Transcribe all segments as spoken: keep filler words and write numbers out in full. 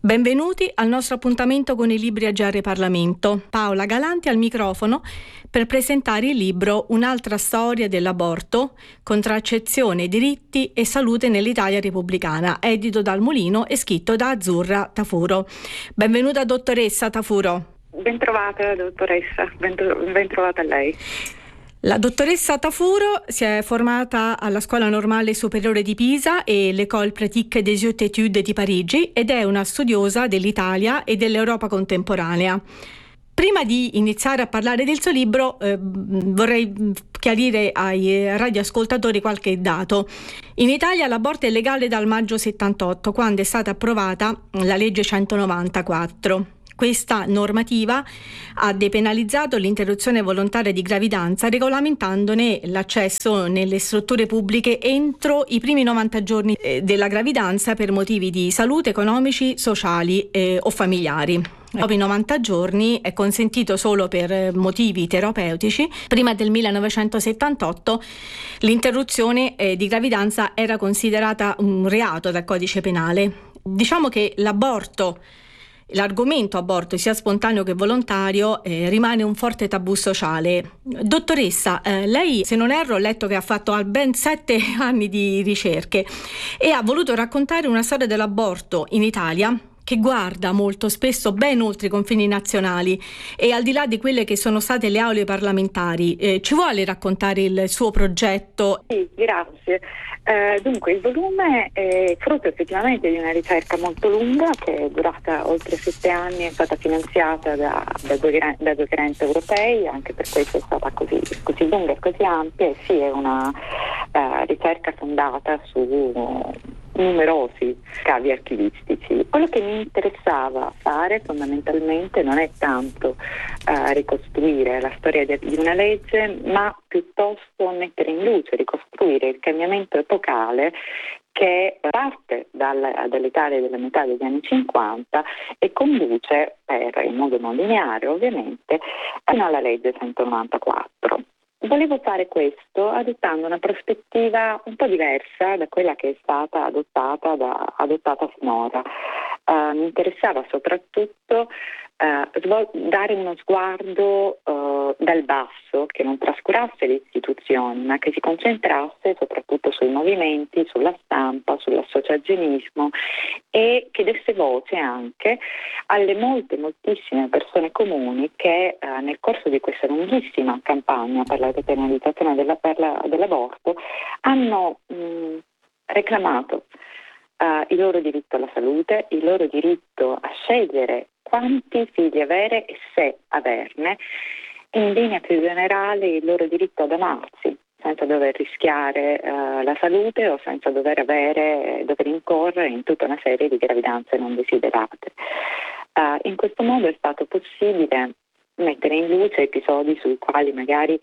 Benvenuti al nostro appuntamento con i libri a G R Parlamento. Paola Galanti al microfono per presentare il libro Un'altra storia dell'aborto, contraccezione, diritti e salute nell'Italia repubblicana, edito dal Mulino e scritto da Azzurra Tafuro. Benvenuta dottoressa Tafuro. Bentrovata dottoressa, bentrovata a lei. La dottoressa Tafuro si è formata alla Scuola Normale Superiore di Pisa e l'École Pratique des Hautes Études di Parigi ed è una studiosa dell'Italia e dell'Europa contemporanea. Prima di iniziare a parlare del suo libro eh, vorrei chiarire ai radioascoltatori qualche dato. In Italia l'aborto è legale dal maggio settantotto, quando è stata approvata la legge centonovantaquattro. Questa normativa ha depenalizzato l'interruzione volontaria di gravidanza, regolamentandone l'accesso nelle strutture pubbliche entro i primi novanta giorni della gravidanza per motivi di salute, economici, sociali eh, o familiari. Dopo i novanta giorni è consentito solo per motivi terapeutici. Prima del millenovecentosettantotto l'interruzione eh, di gravidanza era considerata un reato dal codice penale. Diciamo che l'aborto L'argomento aborto, sia spontaneo che volontario, eh, rimane un forte tabù sociale. Dottoressa, eh, lei, se non erro, ho letto che ha fatto ben sette anni di ricerche e ha voluto raccontare una storia dell'aborto in Italia che guarda molto spesso ben oltre i confini nazionali e al di là di quelle che sono state le aule parlamentari. Eh, ci vuole raccontare il suo progetto? Sì, grazie. Eh, dunque, il volume è frutto effettivamente di una ricerca molto lunga che è durata oltre sette anni, è stata finanziata da, da, due, da due grant europei, anche per questo è stata così, così lunga e così ampia, e sì, è una uh, ricerca fondata su numerosi scavi archivistici. Quello che mi interessava fare fondamentalmente non è tanto uh, ricostruire la storia de- di una legge, ma piuttosto mettere in luce, ricostruire il cambiamento epocale che parte dal, dall'Italia della metà degli anni cinquanta e conduce, per, in modo non lineare ovviamente, fino alla legge centonovantaquattro. Volevo fare questo adottando una prospettiva un po' diversa da quella che è stata adottata, da, adottata finora. Uh, mi interessava soprattutto uh, svol- dare uno sguardo uh, dal basso, che non trascurasse le istituzioni, ma che si concentrasse soprattutto sui movimenti, sulla stampa, sull'associazionismo e che desse voce anche alle molte, moltissime persone comuni che uh, nel corso di questa lunghissima campagna per la depenalizzazione della, per la, dell'aborto hanno mh, reclamato Uh, il loro diritto alla salute, il loro diritto a scegliere quanti figli avere e se averne, in linea più generale il loro diritto ad amarsi senza dover rischiare uh, la salute o senza dover avere, dover incorrere in tutta una serie di gravidanze non desiderate. Uh, in questo modo è stato possibile mettere in luce episodi sui quali magari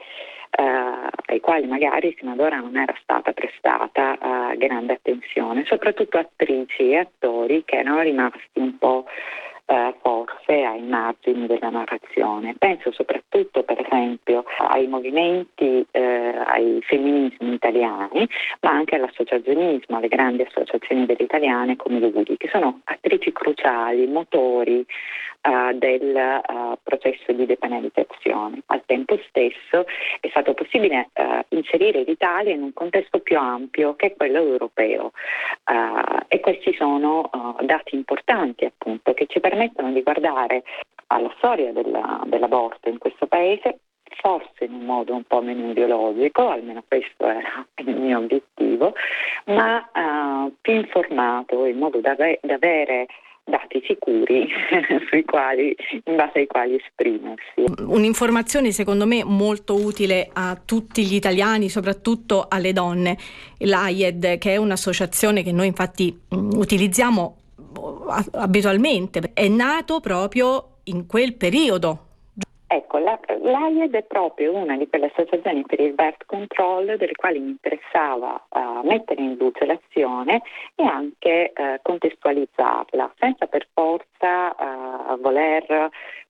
Uh, ai quali magari fino ad ora non era stata prestata uh, grande attenzione, soprattutto attrici e attori che erano rimasti un po' uh, forse ai margini della narrazione. Penso soprattutto per esempio ai movimenti, uh, ai femminismi italiani, ma anche all'associazionismo, alle grandi associazioni delle italiane come l'U D I, che sono attrici cruciali, motori Uh, del uh, processo di depenalizzazione. Al tempo stesso è stato possibile uh, inserire l'Italia in un contesto più ampio che è quello europeo uh, e questi sono uh, dati importanti appunto che ci permettono di guardare alla storia della, dell'aborto in questo paese forse in un modo un po' meno ideologico, almeno questo era il mio obiettivo, ma uh, più informato in modo da, ave- da avere dati sicuri sui quali, in base ai quali esprimersi. Un'informazione secondo me molto utile a tutti gli italiani, soprattutto alle donne. L'A I E D, che è un'associazione che noi infatti utilizziamo abitualmente, è nato proprio in quel periodo. Ecco, la, l'A I E D è proprio una di quelle associazioni per il birth control delle quali mi interessava uh, mettere in luce l'azione e anche uh, contestualizzarla, senza per forza uh, voler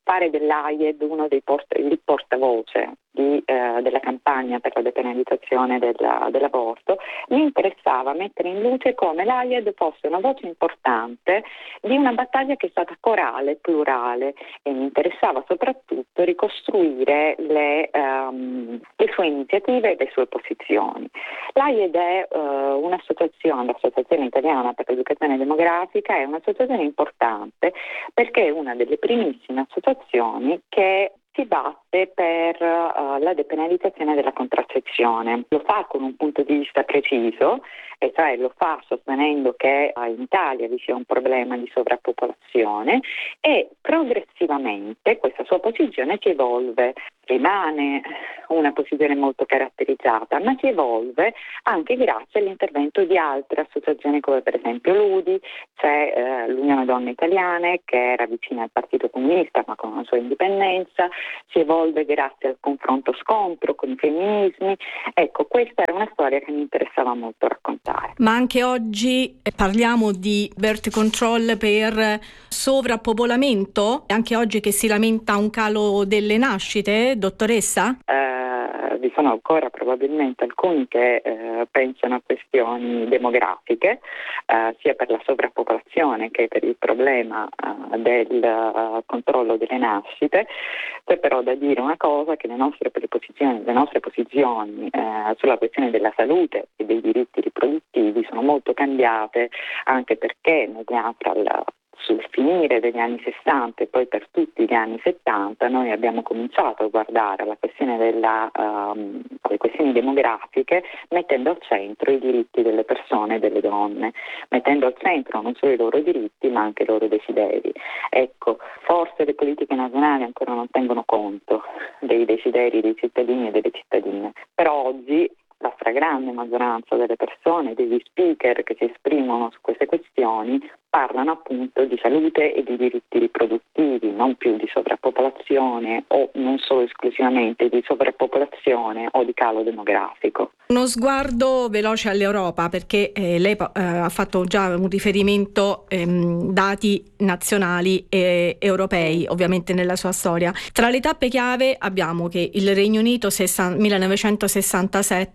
fare dell'A I E D uno dei port- il portavoce di, eh, della campagna per la depenalizzazione della, dell'aborto, mi interessava mettere in luce come l'A I E D fosse una voce importante di una battaglia che è stata corale, plurale, e mi interessava soprattutto ricostruire le, um, le sue iniziative e le sue posizioni. L'A I E D è uh, un'associazione, l'Associazione Italiana per l'Educazione Demografica, è un'associazione importante perché è una delle primissime associazioni che si batte per uh, la depenalizzazione della contraccezione. Lo fa con un punto di vista preciso, e cioè lo fa sostenendo che uh, in Italia vi sia un problema di sovrappopolazione, e progressivamente questa sua posizione si evolve. Rimane una posizione molto caratterizzata, ma si evolve anche grazie all'intervento di altre associazioni come per esempio l'U D I, c'è eh, l'Unione Donne Italiane che era vicina al Partito Comunista ma con una sua indipendenza, si evolve grazie al confronto-scontro con i femminismi. Ecco, questa era una storia che mi interessava molto raccontare. Ma anche oggi parliamo di birth control per sovrappopolamento? Anche oggi che si lamenta un calo delle nascite, dottoressa? Eh, vi sono ancora probabilmente alcuni che eh, pensano a questioni demografiche, eh, sia per la sovrappopolazione che per il problema eh, del uh, controllo delle nascite. C'è però da dire una cosa, che le nostre posizioni, le nostre posizioni eh, sulla questione della salute e dei diritti riproduttivi sono molto cambiate, anche perché negli anni, tra la sul finire degli anni sessanta e poi per tutti gli anni settanta noi abbiamo cominciato a guardare alla questione della, um, alle questioni demografiche mettendo al centro i diritti delle persone e delle donne, mettendo al centro non solo i loro diritti ma anche i loro desideri. Ecco, forse le politiche nazionali ancora non tengono conto dei desideri dei cittadini e delle cittadine, però oggi la stragrande maggioranza delle persone, degli speaker che si esprimono su queste questioni, parlano appunto di salute e di diritti riproduttivi, non più di sovrappopolazione o non solo esclusivamente di sovrappopolazione o di calo demografico. Uno sguardo veloce all'Europa, perché eh, lei eh, ha fatto già un riferimento ehm, dati nazionali e europei, ovviamente nella sua storia. Tra le tappe chiave abbiamo che il Regno Unito sessan- millenovecentosessantasette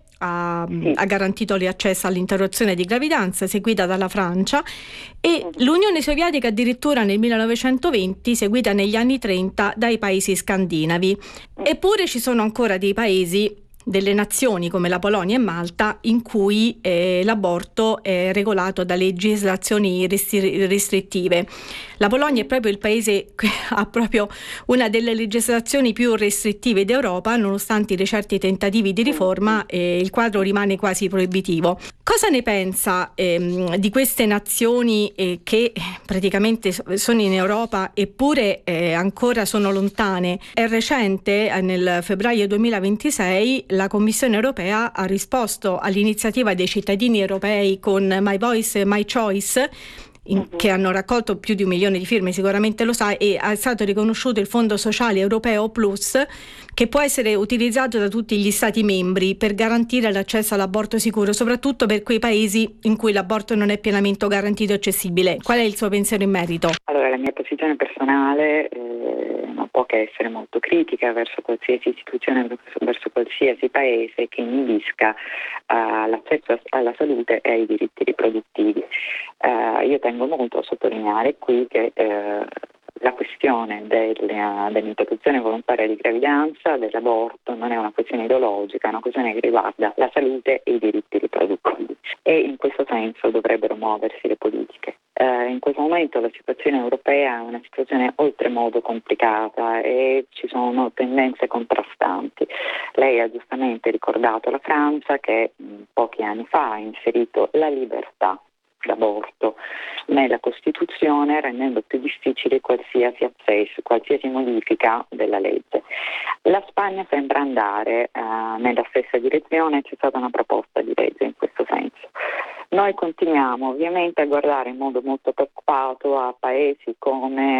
Ha, sì. ha garantito l'accesso all'interruzione di gravidanza, seguita dalla Francia, e l'Unione Sovietica addirittura nel millenovecentoventi, seguita negli anni trenta dai paesi scandinavi. Eppure ci sono ancora dei paesi, delle nazioni come la Polonia e Malta, in cui eh, l'aborto è regolato da legislazioni restri- restrittive. La Polonia è proprio il paese che ha proprio una delle legislazioni più restrittive d'Europa, nonostante i recenti tentativi di riforma, eh, il quadro rimane quasi proibitivo. Cosa ne pensa ehm, di queste nazioni eh, che praticamente sono in Europa eppure eh, ancora sono lontane? È recente, eh, nel febbraio duemilaventisei, la Commissione europea ha risposto all'iniziativa dei cittadini europei con My Voice, My Choice, in, uh-huh. che hanno raccolto più di un milione di firme, sicuramente lo sa, e è stato riconosciuto il Fondo Sociale Europeo Plus, che può essere utilizzato da tutti gli Stati membri per garantire l'accesso all'aborto sicuro, soprattutto per quei paesi in cui l'aborto non è pienamente garantito e accessibile. Qual è il suo pensiero in merito? Allora, la mia posizione personale eh, non può che essere molto critica verso qualsiasi istituzione, verso qualsiasi paese che inibisca uh, l'accesso alla salute e ai diritti riproduttivi. Uh, io tengo molto a sottolineare qui che uh, la questione del, dell'interruzione volontaria di gravidanza, dell'aborto, non è una questione ideologica, è una questione che riguarda la salute e i diritti riproduttivi, e in questo senso dovrebbero muoversi le politiche. Eh, in questo momento la situazione europea è una situazione oltremodo complicata e ci sono tendenze contrastanti. Lei ha giustamente ricordato la Francia che mh, pochi anni fa ha inserito la libertà d'aborto nella Costituzione, rendendo più difficile qualsiasi accesso, qualsiasi modifica della legge. La Spagna sembra andare eh, nella stessa direzione, c'è stata una proposta di legge in questo senso. Noi continuiamo ovviamente a guardare in modo molto preoccupato a paesi come eh,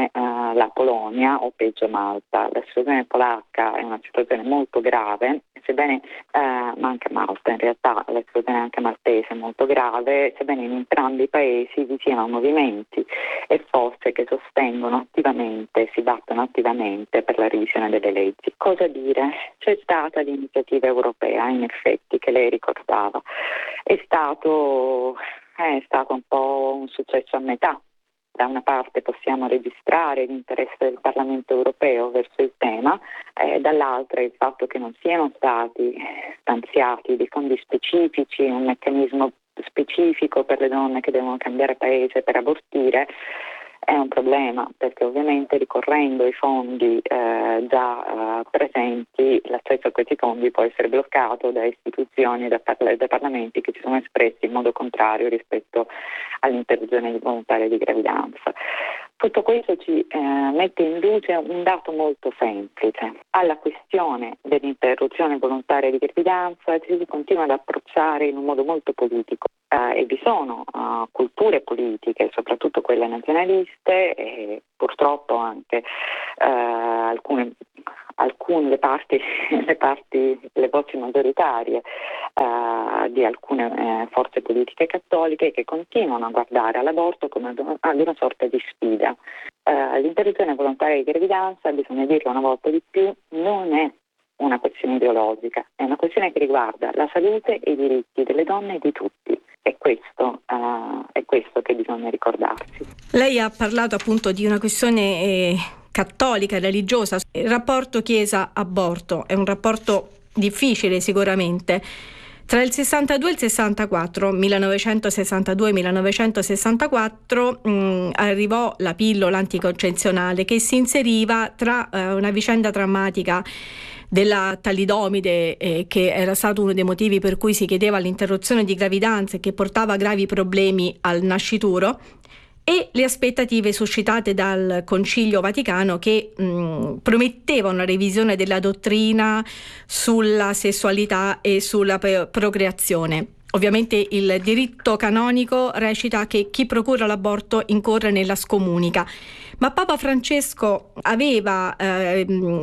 la Polonia o peggio Malta. La situazione polacca è una situazione molto grave, sebbene, eh, ma anche Malta in realtà, la situazione anche maltese è molto grave, sebbene in entrambi i paesi vi siano movimenti e forze che sostengono attivamente, si battono attivamente per la revisione delle leggi. Cosa dire? C'è stata l'iniziativa europea, in effetti, che lei ricordava. È stato, è stato un po' un successo a metà. Da una parte possiamo registrare l'interesse del Parlamento europeo verso il tema, eh, dall'altra il fatto che non siano stati stanziati dei fondi specifici, un meccanismo specifico per le donne che devono cambiare paese per abortire, è un problema, perché ovviamente ricorrendo ai fondi eh, già eh, presenti, l'accesso a questi fondi può essere bloccato da istituzioni e da, parla- da parlamenti che si sono espressi in modo contrario rispetto all'interruzione volontaria di gravidanza. Tutto questo ci eh, mette in luce un dato molto semplice. Alla questione dell'interruzione volontaria di gravidanza ci si continua ad approcciare in un modo molto politico. Uh, e vi sono uh, culture politiche, soprattutto quelle nazionaliste e purtroppo anche uh, alcune, alcune le parti, le parti, le voci maggioritarie uh, di alcune uh, forze politiche cattoliche che continuano a guardare all'aborto come ad, ad una sorta di sfida. Uh, l'interruzione volontaria di gravidanza, bisogna dirlo una volta di più, non è una questione ideologica, è una questione che riguarda la salute e i diritti delle donne e di tutti. È questo, uh, è questo che bisogna ricordarsi. Lei ha parlato appunto di una questione eh, cattolica, religiosa. Il rapporto Chiesa-aborto è un rapporto difficile sicuramente. Tra il sessantadue e il sessantaquattro, millenovecentosessantadue millenovecentosessantaquattro, mh, arrivò la pillola anticoncezionale che si inseriva tra uh, una vicenda drammatica della talidomide, eh, che era stato uno dei motivi per cui si chiedeva l'interruzione di gravidanza e che portava gravi problemi al nascituro, e le aspettative suscitate dal Concilio Vaticano che mh, prometteva una revisione della dottrina sulla sessualità e sulla pe- procreazione. Ovviamente il diritto canonico recita che chi procura l'aborto incorre nella scomunica, ma Papa Francesco aveva eh,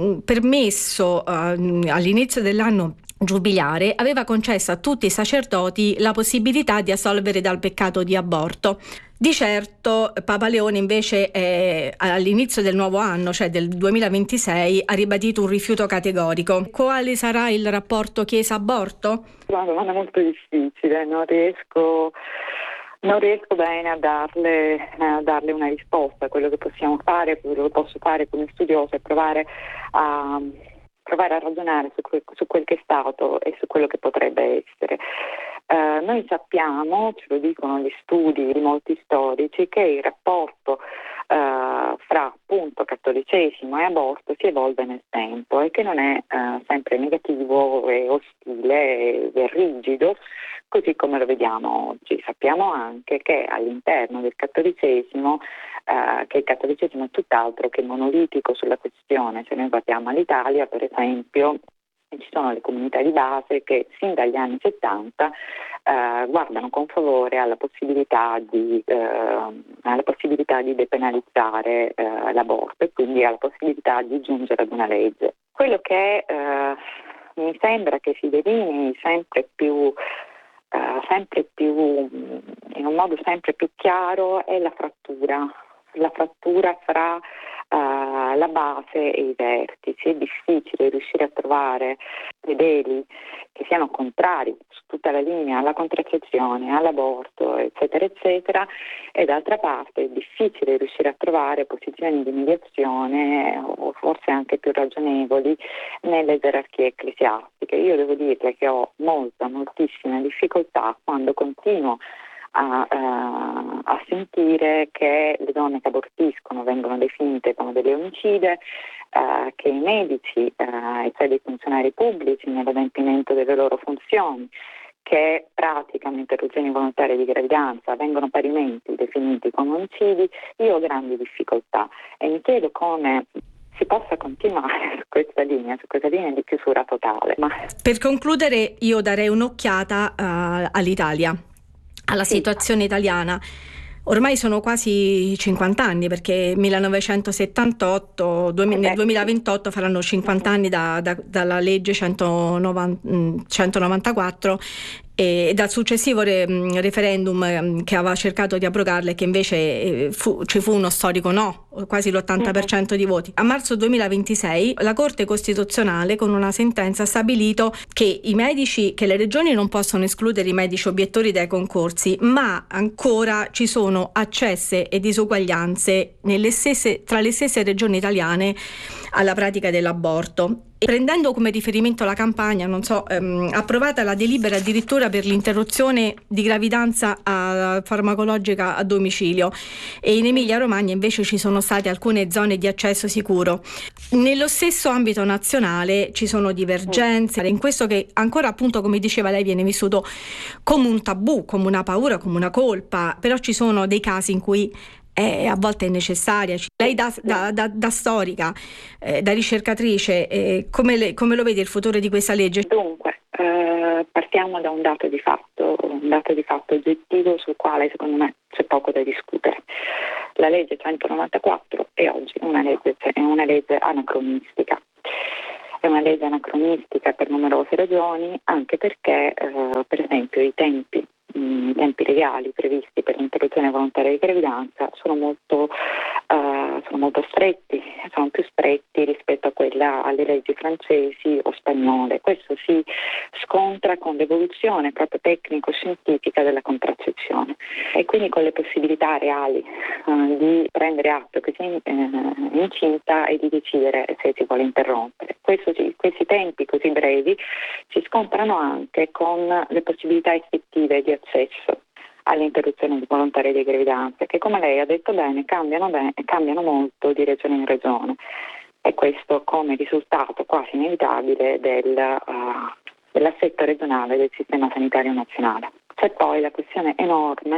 permesso eh, all'inizio dell'anno giubilare, aveva concesso a tutti i sacerdoti la possibilità di assolvere dal peccato di aborto. Di certo Papa Leone invece eh, all'inizio del nuovo anno, cioè del duemilaventisei, ha ribadito un rifiuto categorico. Quale sarà il rapporto Chiesa-aborto? Una domanda molto difficile, non riesco... Non riesco bene a darle, a darle una risposta. Quello che possiamo fare, quello che posso fare come studioso è provare a, provare a ragionare su, que, su quel che è stato e su quello che potrebbe essere. Uh, noi sappiamo, ce lo dicono gli studi di molti storici, che il rapporto uh, fra appunto cattolicesimo e aborto si evolve nel tempo e che non è uh, sempre negativo e ostile e rigido, così come lo vediamo oggi. Sappiamo anche che all'interno del cattolicesimo, uh, che il cattolicesimo è tutt'altro che monolitico sulla questione. Se noi guardiamo all'Italia, per esempio, ci sono le comunità di base che sin dagli anni settanta eh, guardano con favore alla possibilità di, eh, alla possibilità di depenalizzare eh, l'aborto e quindi alla possibilità di giungere ad una legge. Quello che eh, mi sembra che si delinei sempre più, eh, sempre più, in un modo sempre più chiaro è la frattura, la frattura fra Uh, la base e i vertici. È difficile riuscire a trovare modelli che siano contrari su tutta la linea alla contraccezione, all'aborto, eccetera, eccetera, e d'altra parte è difficile riuscire a trovare posizioni di mediazione o forse anche più ragionevoli nelle gerarchie ecclesiastiche. Io devo dirle che ho molta, moltissima difficoltà quando continuo A, uh, a sentire che le donne che abortiscono vengono definite come delle omicide, uh, che i medici uh, e cioè dei funzionari pubblici nell'adempimento delle loro funzioni che praticano interruzioni volontarie di gravidanza vengono parimenti definiti come omicidi. Io ho grandi difficoltà e mi chiedo come si possa continuare su questa linea, su questa linea di chiusura totale. Ma... Per concludere, io darei un'occhiata uh, all'Italia, alla situazione italiana. Ormai sono quasi cinquanta anni, perché millenovecentosettantotto, duemila, nel duemilaventotto faranno cinquanta anni da, da, dalla legge centonovantaquattro e dal successivo re, referendum che aveva cercato di abrogarla e che invece fu, ci fu uno storico no, quasi l'ottanta per cento di voti. A marzo duemilaventisei la Corte Costituzionale con una sentenza ha stabilito che i medici, che le regioni non possono escludere i medici obiettori dai concorsi, ma ancora ci sono accesse e disuguaglianze nelle stesse, tra le stesse regioni italiane alla pratica dell'aborto. E prendendo come riferimento la Campania, non so, ehm, approvata la delibera addirittura per l'interruzione di gravidanza a, farmacologica a domicilio, e in Emilia Romagna invece ci sono state alcune zone di accesso sicuro. Nello stesso ambito nazionale ci sono divergenze in questo, che ancora, appunto, come diceva lei, viene vissuto come un tabù, come una paura, come una colpa, però ci sono dei casi in cui è, a volte è necessaria. Lei da, da, da, da storica, eh, da ricercatrice, eh, come, le, come lo vede il futuro di questa legge? Dunque, eh, partiamo da un dato di fatto, un dato di fatto oggettivo sul quale secondo me c'è poco da discutere. La legge centonovantaquattro è oggi una legge, è una legge anacronistica. È una legge anacronistica per numerose ragioni, anche perché, eh, per esempio, i tempi i tempi legali previsti per l'interruzione volontaria di gravidanza sono molto, uh, sono molto stretti, sono più stretti rispetto a quella alle leggi francesi o spagnole. Questo si scontra con l'evoluzione proprio tecnico-scientifica della contraccezione e quindi con le possibilità reali uh, di prendere atto che si è uh, incinta e di decidere se si vuole interrompere. Questo, questi tempi così brevi si scontrano anche con le possibilità effettive di accesso all'interruzione volontaria di gravidanza, che, come lei ha detto bene, cambiano, bene, cambiano molto di regione in regione, e questo come risultato quasi inevitabile del, uh, dell'assetto regionale del sistema sanitario nazionale. C'è poi la questione enorme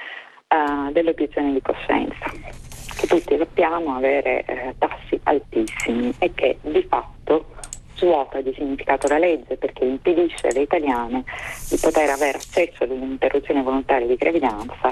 uh, dell'obiezione di coscienza, che tutti sappiamo avere eh, tassi altissimi e che di fatto svuota di significato la legge, perché impedisce alle italiane di poter avere accesso all'interruzione volontaria di gravidanza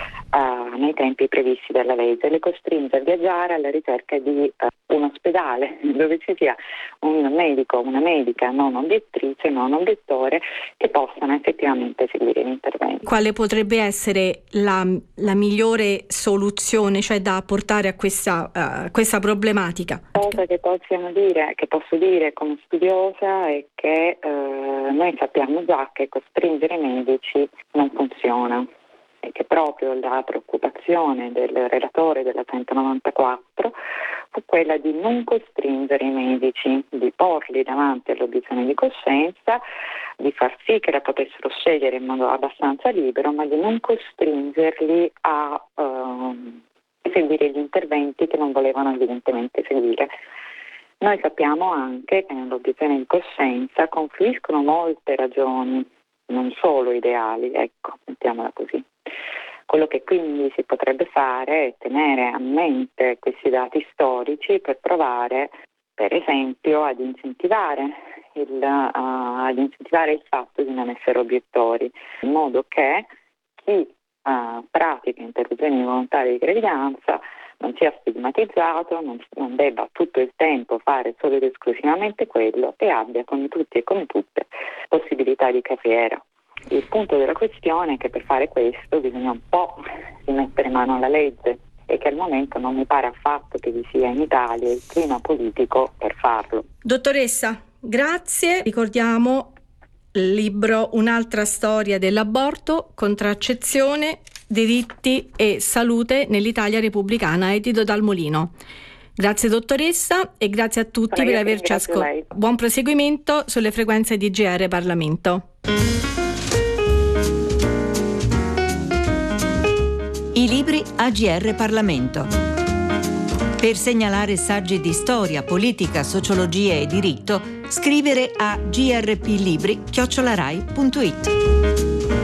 uh, nei tempi previsti dalla legge, le costringe a viaggiare alla ricerca di uh, un ospedale dove ci sia un medico, una medica non obiettrice, non obiettore, che possano effettivamente seguire l'intervento. Quale potrebbe essere la, la migliore soluzione, cioè da apportare a questa, uh, questa problematica? Cosa che possiamo dire, che posso dire come studiosa, è che eh, noi sappiamo già che costringere i medici non funziona, e che proprio la preoccupazione del relatore della centonovantaquattro fu quella di non costringere i medici, di porli davanti all'obiezione di coscienza, di far sì che la potessero scegliere in modo abbastanza libero, ma di non costringerli a uh, seguire gli interventi che non volevano evidentemente seguire. Noi sappiamo anche che nell'obiezione di coscienza confluiscono molte ragioni, non solo ideali, ecco, mettiamola così. Quello che quindi si potrebbe fare è tenere a mente questi dati storici per provare, per esempio, ad incentivare il, uh, ad incentivare il fatto di non essere obiettori, in modo che chi uh, pratica interruzioni volontarie di gravidanza non sia stigmatizzato, non, non debba tutto il tempo fare solo ed esclusivamente quello, e abbia, come tutti e come tutte, possibilità di carriera. Il punto della questione è che per fare questo bisogna un po' rimettere mano alla legge, e che al momento non mi pare affatto che vi sia in Italia il clima politico per farlo. Dottoressa, grazie. Ricordiamo il libro Un'altra storia dell'aborto, contraccezione, diritti e salute nell'Italia repubblicana, edito dal Molino. Grazie dottoressa, e grazie a tutti per averci ascoltato. Buon proseguimento sulle frequenze di G R Parlamento. I libri a G R Parlamento. Per segnalare saggi di storia, politica, sociologia e diritto, scrivere a grplibri chiocciola rai punto it.